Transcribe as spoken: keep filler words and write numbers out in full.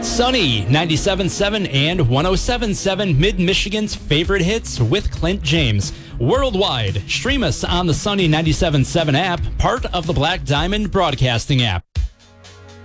Sunny ninety-seven point seven and one oh seven point seven, Mid-Michigan's favorite hits with Clint James. Worldwide, stream us on the Sunny ninety-seven point seven app, part of the Black Diamond Broadcasting app.